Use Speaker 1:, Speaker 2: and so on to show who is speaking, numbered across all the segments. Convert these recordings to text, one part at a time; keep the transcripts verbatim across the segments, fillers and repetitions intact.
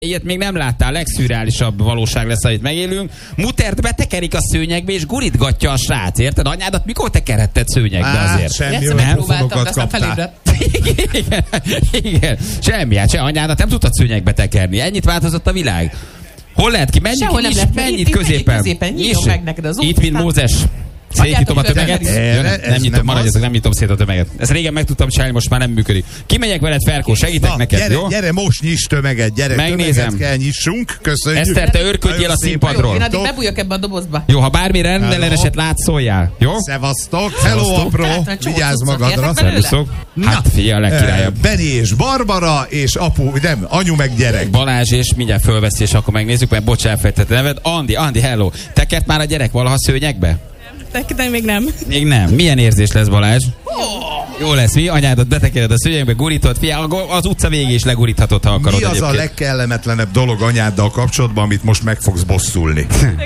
Speaker 1: Ilyet még nem láttál, legszürreálisabb valóság lesz, amit megélünk. Mutert betekerik a szőnyegbe, és gurítgatja a srác, érted? Anyádat mikor tekerhetted szőnyegbe
Speaker 2: Á,
Speaker 1: azért?
Speaker 2: semmi olyan pofonokat kaptál.
Speaker 1: Igen, igen, semmi, hát se anyádat nem tudtad szőnyegbe tekerni. Ennyit változott a világ. Hol lehet ki? Mennyit,
Speaker 3: Sehol nem lehet,
Speaker 1: mennyit
Speaker 3: itt,
Speaker 1: középen?
Speaker 3: középen. Nyíljon meg neked az út.
Speaker 1: Itt, mint Mózes. Szétnyitom a tömeget.
Speaker 2: Erre,
Speaker 1: nem, nem nyitom, maradjatok, nem nyitom szét a tömeget. Ezt régen meg tudtam csinálni, most már nem működik. Kimegyek veled, Ferkó, segítek
Speaker 2: Na,
Speaker 1: neked,
Speaker 2: gyere,
Speaker 1: jó?
Speaker 2: Gyere, most nyiss tömeget, gyere,
Speaker 1: Megnézem.
Speaker 2: tömeget kell nyissunk, köszönjük.
Speaker 1: Eszter, te örködjél a színpadról.
Speaker 3: Én addig bebújok ebbe a dobozba.
Speaker 1: Jó, ha bármi rendelleneset látsz, szóljál, jó?
Speaker 2: Szevasztok, hello apró, vigyázz magadra.
Speaker 1: Szervuszok. Hát figyelj, a legkirályabb.
Speaker 2: Benni és Barbara, és apu, nem, anyu meg gyerek.
Speaker 1: Balázs, és mindjárt fölveszi, és akkor megnézzük, mert bocs, elfejtettem neved. Andi, Andi, hello. Tekert már a gyerek valaha szőnyegbe?
Speaker 4: De még nem.
Speaker 1: Még nem. Milyen érzés lesz, Balázs? Jó lesz, mi? Anyádat betekered a szőnyegbe, gurítod, figyelj, az utca végé is leguríthatod, ha akarod.
Speaker 2: Mi az
Speaker 1: egyébként.
Speaker 2: a legkellemetlenebb dolog anyáddal kapcsolatban, amit most meg fogsz bosszulni?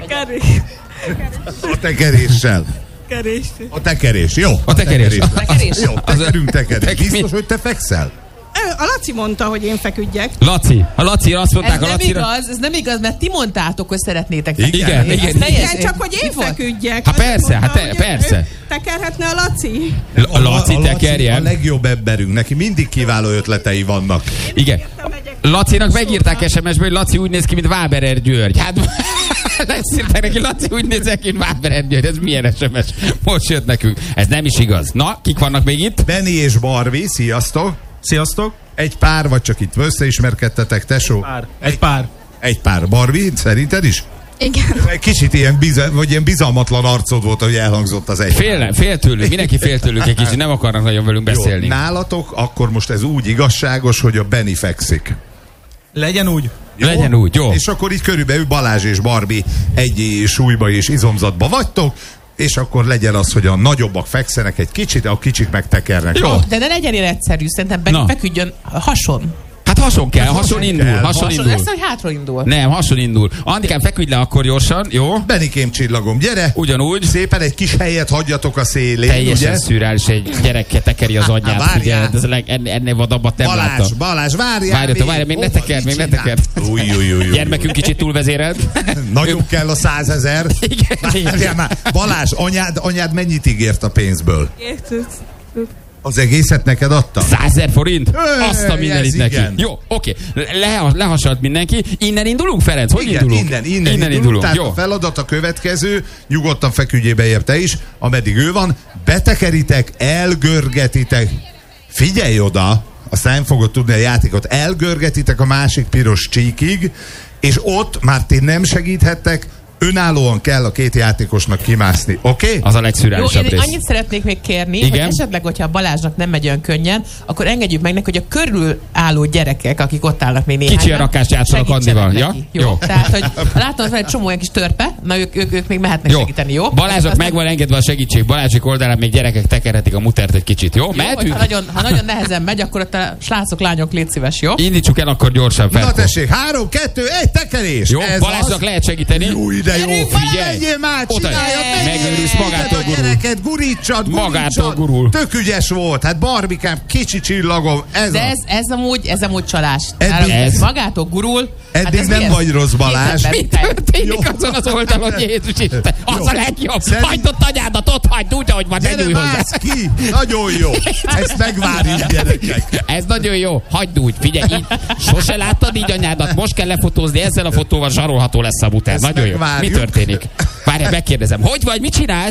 Speaker 2: A tekeréssel.
Speaker 4: Kerés.
Speaker 2: A tekerés, jó.
Speaker 1: A tekerés.
Speaker 2: A
Speaker 3: tekerés.
Speaker 2: Jó, tekerünk, tekerés.
Speaker 1: Tek-
Speaker 2: Biztos, hogy te fekszel?
Speaker 4: A Laci mondta, hogy én feküdjek.
Speaker 1: Laci, a Laci, azt
Speaker 3: Ez
Speaker 1: mondták a
Speaker 3: nem
Speaker 1: Lacira.
Speaker 3: igaz, ez nem igaz, mert ti mondtátok, hogy szeretnétek
Speaker 2: Igen,
Speaker 3: tekerni.
Speaker 1: igen,
Speaker 3: Ez
Speaker 1: igen.
Speaker 3: teljesen-
Speaker 4: Igen, csak hogy én
Speaker 3: Mit volt?
Speaker 4: feküdjek.
Speaker 1: Hát
Speaker 4: Azt
Speaker 1: persze,
Speaker 4: mondta,
Speaker 1: hát te-
Speaker 4: hogy
Speaker 1: persze.
Speaker 4: ő Tekerhetne a Laci.
Speaker 1: A Laci
Speaker 2: a
Speaker 1: tekerjen.
Speaker 2: a legjobb emberünk, neki mindig kiváló ötletei vannak.
Speaker 1: Igen. Lacinak megírták es em es-be, hogy Laci úgy néz ki, mint Váberer György. Hát megszírták neki, Laci úgy néz ki, mint Váberer György. Ez milyen es em es? Most jött nekünk. Ez nem is igaz. Na, kik vannak még itt?
Speaker 2: Benni és Barbi, sziasztok.
Speaker 5: Sziasztok!
Speaker 2: Egy pár, vagy csak itt összeismerkedtetek, tesó?
Speaker 5: Pár. Egy pár.
Speaker 2: Egy pár. Barbi, szerinted is?
Speaker 4: Igen.
Speaker 2: Egy kicsit ilyen, biza, vagy ilyen bizalmatlan arcod volt, hogy elhangzott az egy.
Speaker 1: Fél, fél tőlük, mindenki fél tőlük egy kicsit, nem akarnak nagyon velünk beszélni.
Speaker 2: Jó, nálatok akkor most ez úgy igazságos, hogy a Benni fekszik.
Speaker 5: Legyen úgy.
Speaker 2: Jó?
Speaker 1: Legyen úgy, jó.
Speaker 2: És akkor így körülbelül Balázs és Barbi egy súlyba és izomzatba vagytok, és akkor legyen az, hogy a nagyobbak fekszenek egy kicsit, a kicsik megtekernek.
Speaker 1: Jó.
Speaker 3: De ne legyen ilyen egyszerű, szerintem be,
Speaker 1: Na.
Speaker 3: feküdjön hason.
Speaker 1: Hát hason kell, hason indul,
Speaker 2: kell.
Speaker 1: hason
Speaker 3: Hason
Speaker 1: indul.
Speaker 3: lesz, hogy hátra indul.
Speaker 1: Nem, hason indul. Andikám, feküdj le akkor gyorsan, jó?
Speaker 2: Benikém csillagom, gyere!
Speaker 1: Ugyanúgy.
Speaker 2: Szépen egy kis helyet hagyjatok a szélén,
Speaker 1: Teljesen
Speaker 2: ugye?
Speaker 1: szürreális, egy gyerek tekeri az anyját.
Speaker 2: várjál.
Speaker 1: Ugye, ez a leg, ennél, ennél vadabbat nem
Speaker 2: Balázs,
Speaker 1: láttam.
Speaker 2: Balázs, várjál!
Speaker 1: Várjatok, várjál, még ne
Speaker 2: Hova,
Speaker 1: tekerd,
Speaker 2: mit
Speaker 1: még ne
Speaker 2: csinál?
Speaker 1: tekerd.
Speaker 2: Új, új, új, új.
Speaker 1: Gyermekünk kicsit túlvezérelt.
Speaker 2: Nagyobb kell a százezer.
Speaker 1: Igen,
Speaker 2: Várjál már. Balázs, anyád, anyád mennyit ígért a pénzből?
Speaker 4: Érted?
Speaker 2: Az egészet neked adta?
Speaker 1: Százezer forint?
Speaker 2: Ö,
Speaker 1: Azt a mindenit
Speaker 2: ez
Speaker 1: neki.
Speaker 2: igen.
Speaker 1: Jó, oké. Le, lehasalt mindenki. Innen indulunk, Ferenc? Hogy
Speaker 2: Igen,
Speaker 1: indulunk?
Speaker 2: innen, innen,
Speaker 1: innen
Speaker 2: indulunk.
Speaker 1: indulunk.
Speaker 2: Tehát
Speaker 1: Jó.
Speaker 2: a feladat a következő, nyugodtan feküdjél beér te is, ameddig ő van, betekeritek, elgörgetitek. Figyelj oda, aztán nem fogod tudni a játékot, elgörgetitek a másik piros csíkig, és ott már ti nem segíthettek, önállóan kell a két játékosnak kimászni, oké? Okay?
Speaker 1: Az a
Speaker 3: Jó,
Speaker 1: legszürreálisabb
Speaker 3: én
Speaker 1: rész.
Speaker 3: annyit szeretnék még kérni,
Speaker 1: Igen?
Speaker 3: hogy esetleg, hogyha Balázsnak nem megy olyan könnyen, akkor engedjük meg neki, hogy a körül álló gyerekek, akik ott állnak még néhányan,
Speaker 1: Kicsi a rakást játszanak
Speaker 3: segítsenek
Speaker 1: Andival,
Speaker 3: neki.
Speaker 1: ja?
Speaker 3: Jó.
Speaker 1: Jó.
Speaker 3: Tehát, hogy látom, hogy egy csomó olyan kis törpe, na ők, ők, ők még mehetnek
Speaker 1: Jó.
Speaker 3: segíteni, jó?
Speaker 1: Balázsnak
Speaker 3: Aztán-
Speaker 1: meg van engedve a segítség. Balázsik oldalán még gyerekek tekerhetik a mutert egy kicsit, jó?
Speaker 3: Jó,
Speaker 1: Mehetünk?
Speaker 3: ha nagyon, ha nagyon nehezen megy, akkor ott a srácok, lányok, légy szíves, jó?
Speaker 1: Indítsuk el akkor gyorsan,
Speaker 2: Na
Speaker 1: Ferkó.
Speaker 2: tessék, három, kettő, egy tekerés!
Speaker 1: Jó,
Speaker 2: Ez
Speaker 1: Balázsnak
Speaker 2: az.
Speaker 1: lehet segíteni.
Speaker 2: Jó, ide jó,
Speaker 3: Gyerünk,
Speaker 1: figyelj!
Speaker 2: Menjél már,
Speaker 1: Oda-
Speaker 2: csináljad,
Speaker 1: Megőrülsz,
Speaker 2: menjél!
Speaker 1: magától
Speaker 2: A
Speaker 1: gurul.
Speaker 2: gyereket gurítsad,
Speaker 1: Magától
Speaker 2: gurítsad.
Speaker 1: gurul.
Speaker 2: Tök ügyes volt, hát Barbikám, kicsi csillagom, ez
Speaker 3: De
Speaker 2: az.
Speaker 3: ez, ez, amúgy, ez amúgy csalás.
Speaker 2: Eddig-
Speaker 3: ez
Speaker 1: Ez-
Speaker 3: magától gurul.
Speaker 2: Eddig
Speaker 3: ez
Speaker 2: nem
Speaker 3: mi ez?
Speaker 2: vagy rossz, Balázs.
Speaker 3: Két ember,
Speaker 1: Mi
Speaker 3: Mikael.
Speaker 1: történik
Speaker 2: Jó.
Speaker 1: azon az oldalon, Jézus Isten? Az
Speaker 2: Jó.
Speaker 1: a legjobb.
Speaker 2: Szerint-
Speaker 1: Hagyd ott anyádat, ott hagyd úgy, ahogy van, ne
Speaker 2: Gyere,
Speaker 1: nyújj hozzá.
Speaker 2: mász ki! Nagyon jó! Ezt megvárjuk, gyerekek!
Speaker 1: Ez nagyon jó. Hagyd úgy, figyelj, így. Sose láttad így anyádat, most kell lefotózni, ezzel a fotóval zsarolható lesz a muter.
Speaker 2: Ezt
Speaker 1: Nagyon jó. Mi
Speaker 2: megvárjuk.
Speaker 1: történik? Várjál, megkérdezem. Hogy vagy, mit csinálsz?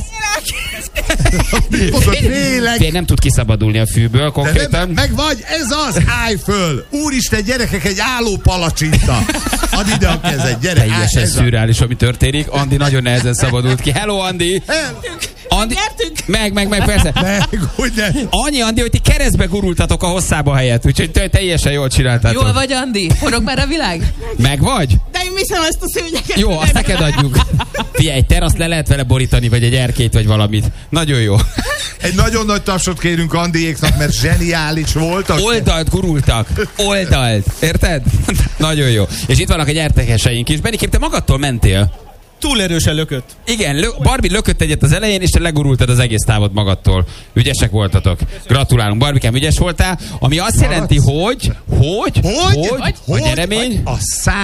Speaker 2: Tudod, félek!
Speaker 1: Fél nem tud kiszabadulni a fűből
Speaker 2: De nem,
Speaker 1: konkrétan.
Speaker 2: meg vagy, ez az, állj föl! Úristen, gyerekek, egy álló palacsinta! Add ide a kezed, gyere! állj,
Speaker 1: Teljesen
Speaker 2: ez a-
Speaker 1: szürreális, ami történik. Andi nagyon nehezen szabadult ki. Hello, Andi!
Speaker 2: El-
Speaker 1: Andi...
Speaker 4: Nyertünk!
Speaker 1: Meg, meg, meg, persze.
Speaker 2: Meg, hogy ne!
Speaker 1: Annyi, Andi, hogy ti keresztbe gurultatok a hosszába helyett, úgyhogy te teljesen jól csináltátok.
Speaker 3: Jól vagy, Andi? Forog már a világ?
Speaker 1: Meg vagy?
Speaker 4: De én viszem ezt a szőnyeket.
Speaker 1: Jó, azt neked adjuk. Figyelj, egy teraszt le lehet vele borítani, vagy egy erkélyt, vagy valamit. Nagyon jó.
Speaker 2: Egy nagyon nagy tapsot kérünk Andiéknak, mert zseniális voltak.
Speaker 1: Oldalt gurultak. Oldalt. Érted? Nagyon jó. És itt vannak a nyertekeseink is. Benikém, te magadtól mentél.
Speaker 5: túl erősen lökött.
Speaker 1: Igen, lö- Barbie lökött egyet az elején, és te legurultad az egész távot magadtól. Ügyesek voltatok. Gratulálunk, Barbikám, ügyes voltál. Ami azt jelenti, hogy, hogy,
Speaker 2: Hogy?
Speaker 1: hogy, a nyeremény...
Speaker 2: A